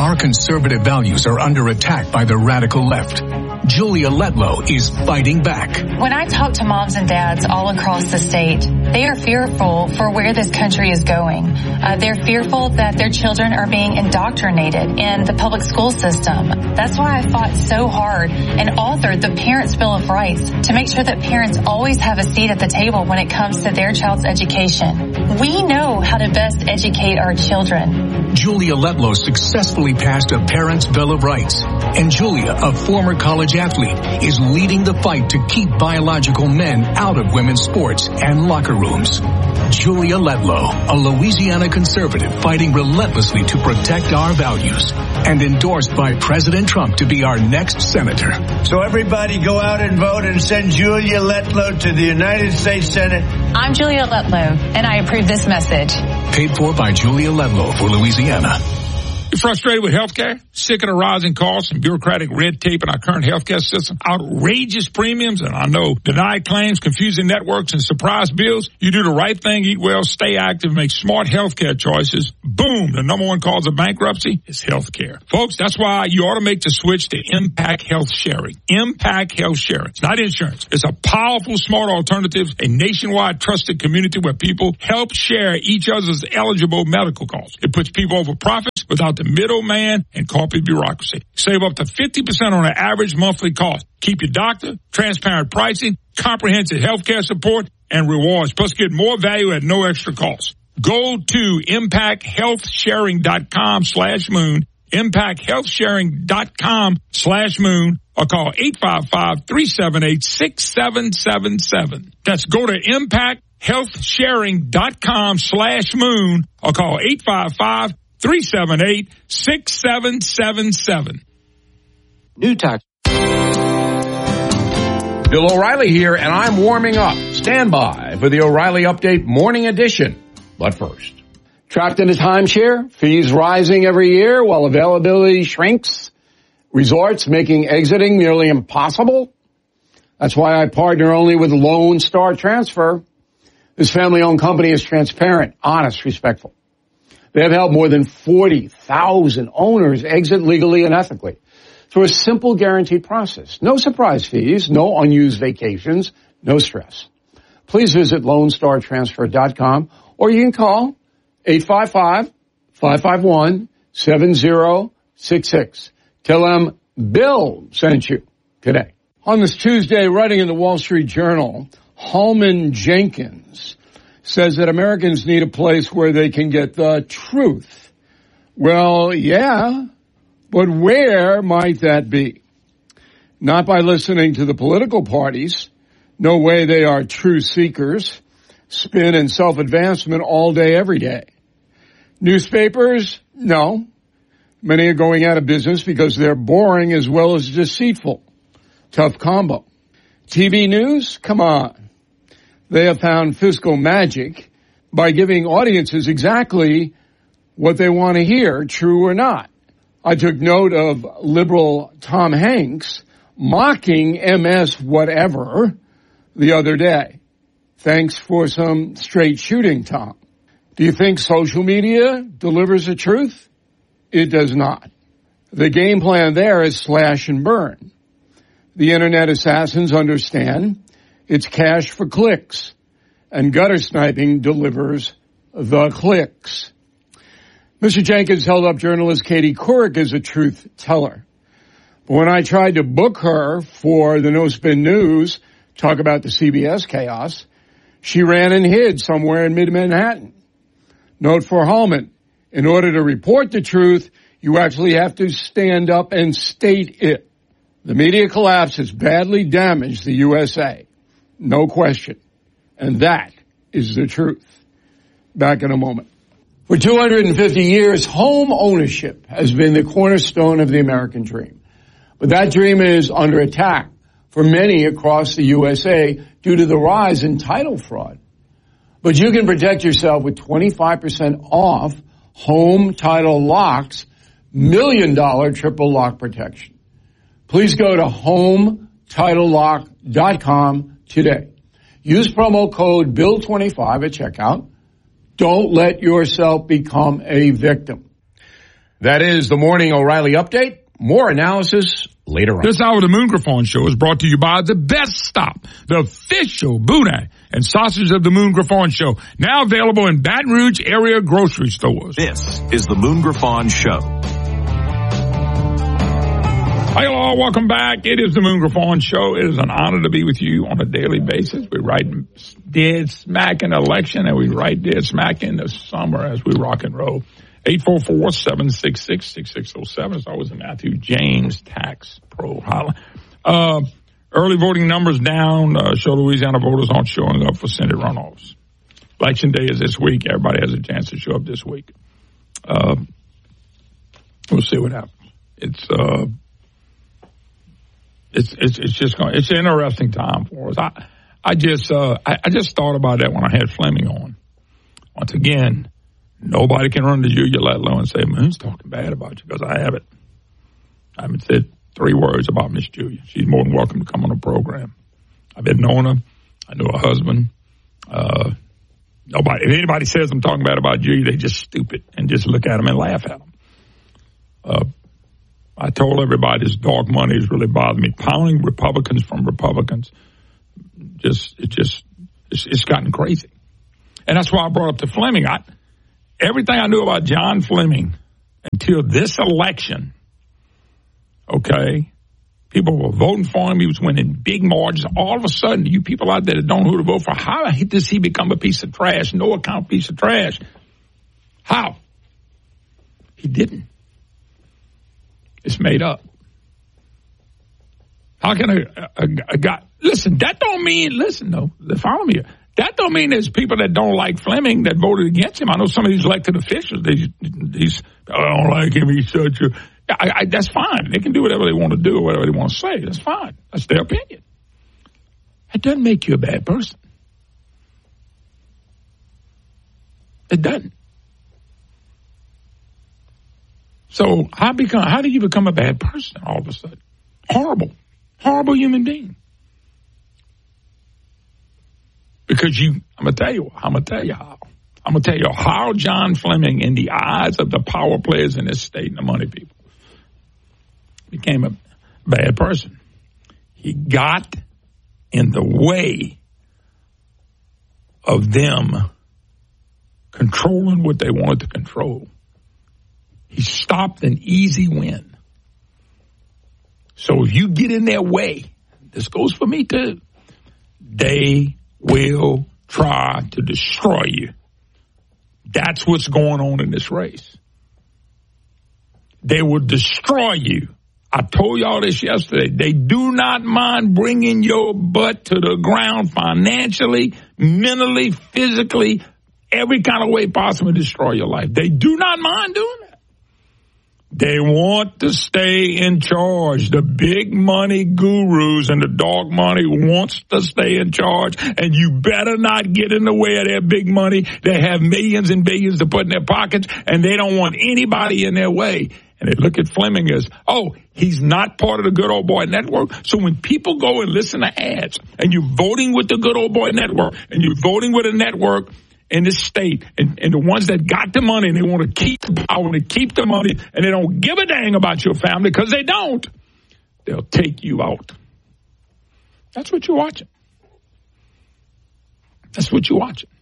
our conservative values are under attack by the radical left, Julia Letlow is fighting back. When I talk to moms and dads all across the state, they are fearful for where this country is going. They're fearful that their children are being indoctrinated in the public school system. That's why I fought so hard and authored the Parents' Bill of Rights to make sure that parents always have a seat at the table when it comes to their child's education. We know how to best educate our children. Julia Letlow successfully passed a Parents' Bill of Rights, and Julia, a former college athlete, is leading the fight to keep biological men out of women's sports and locker rooms. Julia Letlow, a Louisiana conservative fighting relentlessly to protect our values, and endorsed by President Trump to be our next senator. So everybody go out and vote and send Julia Letlow to the United States Senate. I'm Julia Letlow, and I approve this message. Paid for by Julia Letlow for Louisiana. You're frustrated with healthcare? Sick of the rising costs and bureaucratic red tape in our current healthcare system? Outrageous premiums, and I know denied claims, confusing networks, and surprise bills? You do the right thing, eat well, stay active, make smart healthcare choices. Boom! The number one cause of bankruptcy is healthcare. Folks, that's why you ought to make the switch to Impact Health Sharing. Impact Health Sharing. It's not insurance. It's a powerful, smart alternative, a nationwide trusted community where people help share each other's eligible medical costs. It puts people over profits without the middleman and corporate bureaucracy. Save up to 50% on an average monthly cost. Keep your doctor, transparent pricing, comprehensive health care support, and rewards. Plus, get more value at no extra cost. Go to impacthealthsharing.com/moon, impacthealthsharing.com/moon, or call 855-378-6777. That's go to impacthealthsharing.com/moon, or call 855-378-6777. New tax. Bill O'Reilly here, and I'm warming up. Stand by for the O'Reilly Update Morning Edition. But first, trapped in a timeshare, fees rising every year while availability shrinks, resorts making exiting nearly impossible. That's why I partner only with Lone Star Transfer. This family-owned company is transparent, honest, respectful. They have helped more than 40,000 owners exit legally and ethically through a simple guaranteed process. No surprise fees, no unused vacations, no stress. Please visit LoneStarTransfer.com, or you can call 855-551-7066. Tell them Bill sent you today. On this Tuesday, writing in the Wall Street Journal, Holman Jenkins says that Americans need a place where they can get the truth. Well, yeah, but where might that be? Not by listening to the political parties. No way, they are truth seekers. Spin and self-advancement all day, every day. Newspapers? No. Many are going out of business because they're boring as well as deceitful. Tough combo. TV news? Come on. They have found fiscal magic by giving audiences exactly what they want to hear, true or not. I took note of liberal Tom Hanks mocking MS whatever the other day. Thanks for some straight shooting, Tom. Do you think social media delivers the truth? It does not. The game plan there is slash and burn. The internet assassins understand it's cash for clicks, and gutter sniping delivers the clicks. Mr. Jenkins held up journalist Katie Couric as a truth teller. But when I tried to book her for the No Spin News, talk about the CBS chaos, she ran and hid somewhere in mid-Manhattan. Note for Holman, in order to report the truth, you actually have to stand up and state it. The media collapse has badly damaged the USA. No question. And that is the truth. Back in a moment. For 250 years, home ownership has been the cornerstone of the American dream. But that dream is under attack for many across the USA due to the rise in title fraud. But you can protect yourself with 25% off Home Title Lock's $1 million triple lock protection. Please go to HomeTitleLock.com today. Use promo code BILL25 at checkout. Don't let yourself become a victim. That is the Morning O'Reilly Update. More analysis later on. This hour of the Moon Griffon Show is brought to you by The Best Stop, the official boudin and sausage of the Moon Griffon Show. Now available in Baton Rouge area grocery stores. This is the Moon Griffon Show. Hi, all. Welcome back. It is the Moon Griffon Show. It is an honor to be with you on a daily basis. We write dead smack in election, and we write dead smack in the summer as we rock and roll. 844-766-6607. It's always a Matthew James Tax Pro Holla. Early voting numbers down. Show Louisiana voters aren't showing up for Senate runoffs. Election day is this week. Everybody has a chance to show up this week. We'll see what happens. It's an interesting time for us. I just thought about that when I had Fleming on. Once again, nobody can run to Julia, let alone say, Moon's talking bad about you, because I haven't. I haven't said 3 words about Miss Julia. She's more than welcome to come on the program. I've been knowing her. I know her husband. If anybody says I'm talking bad about Julia, they just stupid and just look at them and laugh at them. I told everybody this dark money is really bothering me. Pounding Republicans from Republicans, it's gotten crazy. And that's why I brought up the Fleming. Everything I knew about John Fleming until this election, okay, people were voting for him. He was winning big margins. All of a sudden, you people out there that don't know who to vote for, how does he become a piece of trash, no account piece of trash? How? He didn't. It's made up. How can a guy, listen, that don't mean, follow me here. That don't mean there's people that don't like Fleming that voted against him. I know some of these elected officials, I don't like him, he's such a, that's fine. They can do whatever they want to do or whatever they want to say. That's fine. That's their opinion. It doesn't make you a bad person. It doesn't. So how do you become a bad person all of a sudden? Horrible human being. Because I'm going to tell you how. I'm going to tell you how John Fleming, in the eyes of the power players in this state and the money people, became a bad person. He got in the way of them controlling what they wanted to control. He stopped an easy win. So if you get in their way, this goes for me too, they will try to destroy you. That's what's going on in this race. They will destroy you. I told y'all this yesterday. They do not mind bringing your butt to the ground financially, mentally, physically, every kind of way possible to destroy your life. They do not mind doing that. They want to stay in charge. The big money gurus and the dark money wants to stay in charge, and you better not get in the way of their big money. They have millions and billions to put in their pockets, and they don't want anybody in their way. And they look at Fleming as, he's not part of the Good Old Boy Network. So when people go and listen to ads, and you're voting with the Good Old Boy Network, and you're voting with a network in this state, and the ones that got the money, and they want to keep the power, and they keep the money, and they don't give a dang about your family, because they don't, they'll take you out. That's what you're watching. That's what you're watching.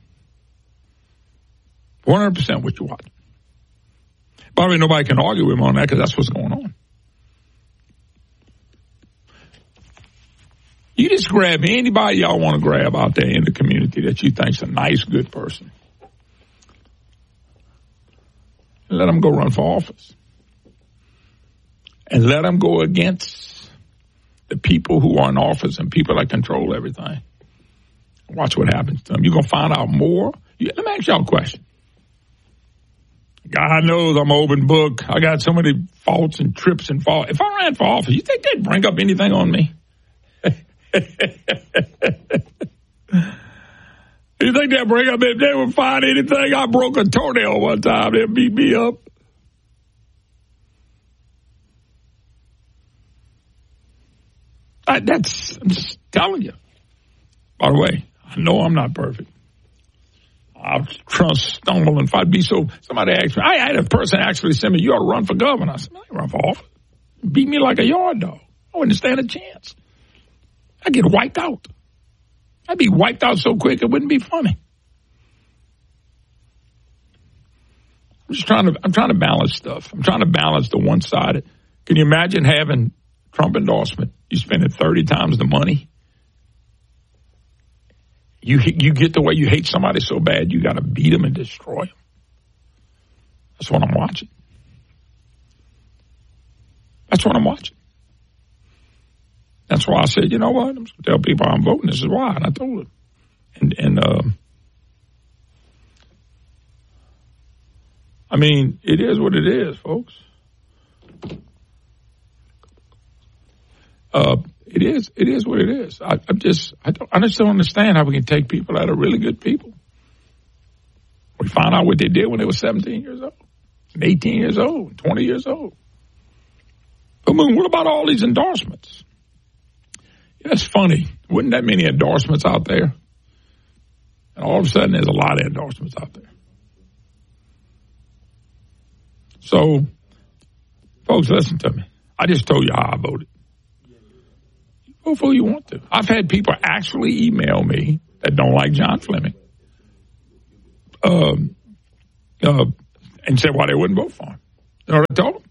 100% what you're watching. By the way, nobody can argue with him on that, because that's what's going on. You just grab anybody y'all want to grab out there in the community that you think's a nice, good person, and let them go run for office. And let them go against the people who are in office and people that control everything. Watch what happens to them. You're going to find out more. Let me ask y'all a question. God knows I'm an open book. I got so many faults and trips and falls. If I ran for office, you think they'd bring up anything on me? You think they'll bring up, if they would find anything? I broke a toenail one time. They'll beat me up. I'm just telling you. By the way, I know I'm not perfect. I'll stumble and fight. Somebody asked me, I had a person actually send me, you ought to run for governor. I said, I ain't run for office. Beat me like a yard dog. I wouldn't stand a chance. I'd get wiped out. I'd be wiped out so quick it wouldn't be funny. I'm trying to balance stuff. I'm trying to balance the one-sided. Can you imagine having Trump endorsement? You spend it 30 times the money. You get the way you hate somebody so bad, you got to beat them and destroy them. That's what I'm watching. That's what I'm watching. That's why I said, you know what? I'm going to tell people I'm voting. This is why. And I told them. I mean, it is what it is, folks. It is what it is. I just don't understand how we can take people that are really good people. We found out what they did when they were 17 years old, and 18 years old, 20 years old. I mean, what about all these endorsements? Yeah, it's funny. Wasn't that many endorsements out there? And all of a sudden, there's a lot of endorsements out there. So, folks, listen to me. I just told you how I voted. Vote for who you want to. I've had people actually email me that don't like John Fleming and said why they wouldn't vote for him. You know what I told them?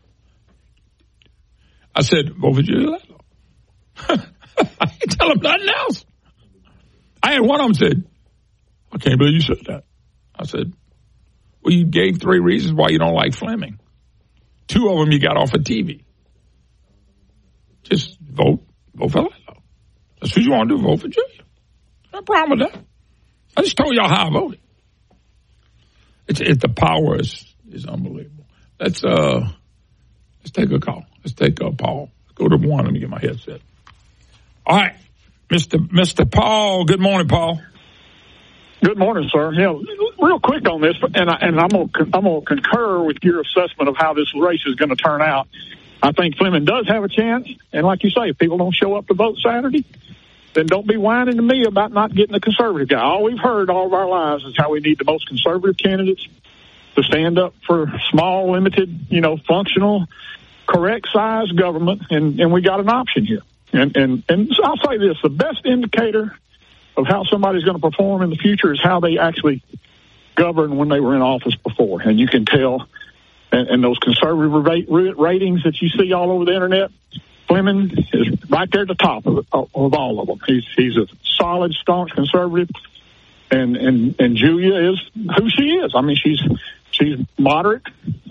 I said, vote for Julia Letlow. I didn't tell them nothing else. I had one of them said, I can't believe you said that. I said, well, you gave 3 reasons why you don't like Fleming. 2 of them you got off of TV. Just vote for Letlow. That's what you want to do, vote for Julia. No problem with that. I just told y'all how I voted. The power is unbelievable. Let's take a call. Let's take a Paul. Let's go to one. Let me get my headset. All right, Mr. Paul. Good morning, Paul. Good morning, sir. Yeah, real quick on this, and I'm gonna concur with your assessment of how this race is going to turn out. I think Fleming does have a chance, and like you say, if people don't show up to vote Saturday, then don't be whining to me about not getting a conservative guy. All we've heard all of our lives is how we need the most conservative candidates to stand up for small, limited, functional, correct size government, and we got an option here. And I'll say this: the best indicator of how somebody's going to perform in the future is how they actually governed when they were in office before. And you can tell, and those conservative ratings that you see all over the internet, Fleming is right there at the top of all of them. He's a solid, staunch conservative, and Julia is who she is. I mean, she's moderate.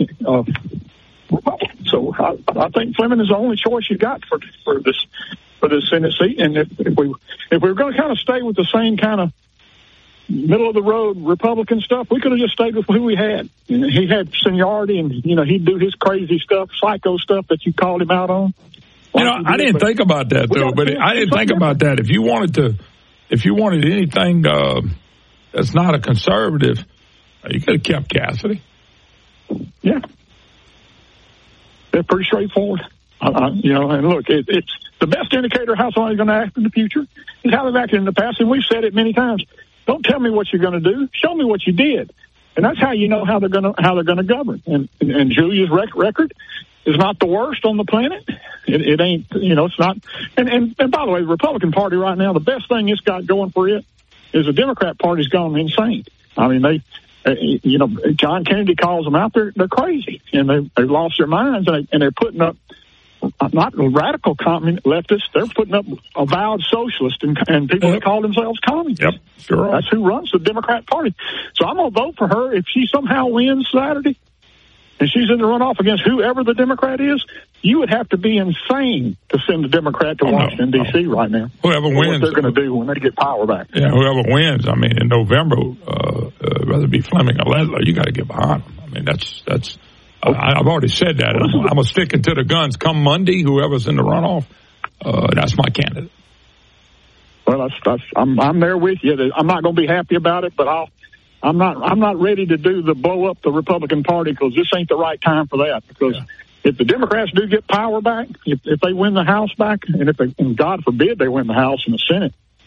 So I think Fleming is the only choice you got for this Senate seat. And if we're going to kind of stay with the same kind of middle of the road Republican stuff, we could have just stayed with who we had. And he had seniority, and he'd do his crazy stuff, psycho stuff that you called him out on. I didn't think about that though. But I didn't think about that. If you wanted anything that's not a conservative, you could have kept Cassidy. Yeah. They're pretty straightforward. And look, it's the best indicator of how somebody's going to act in the future is how they've acted in the past. And we've said it many times. Don't tell me what you're going to do. Show me what you did. And that's how you know how they're going to govern. And Julia's record is not the worst on the planet. It ain't, it's not. And by the way, the Republican Party right now, the best thing it's got going for it is the Democrat Party's gone insane. I mean, John Kennedy calls them out. They're crazy, and they've lost their minds, and they're putting up not radical leftists. They're putting up avowed socialists and people that call themselves communists. Yep, sure. That's who runs the Democrat Party. So I'm going to vote for her if she somehow wins Saturday, and she's in the runoff against whoever the Democrat is. You would have to be insane to send a Democrat to Washington, D.C. right now. Whoever wins. What they're going to do when they get power back. Yeah, whoever wins. I mean, in November, whether it be Fleming or Letlow, you got to get behind them. I mean, that's. I've already said that. I'm sticking to the guns. Come Monday, whoever's in the runoff, that's my candidate. Well, I'm there with you. I'm not going to be happy about it, but I'm not ready to do the blow up the Republican Party because this ain't the right time for that. Because if the Democrats do get power back, if they win the House back, and God forbid they win the House and the Senate,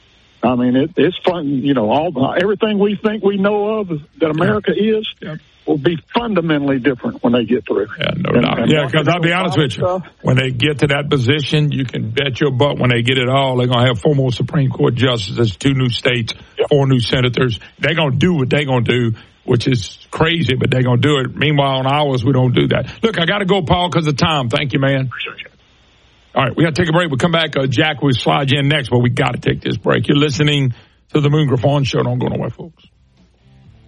I mean, it's fun. You know, everything we think we know of that America is will be fundamentally different when they get through. Yeah, no doubt. Yeah, because I'll be honest with you, when they get to that position, you can bet your butt when they get it all, they're going to have 4 more Supreme Court justices, 2 new states, 4 new senators. They're going to do what they're going to do, which is crazy, but they're going to do it. Meanwhile, on ours, we don't do that. Look, I got to go, Paul, because of time. Thank you, man. Appreciate you. All right, we got to take a break. We'll come back. Jack will slide you in next, but we got to take this break. You're listening to the Moon Griffon Show. Don't go nowhere, folks.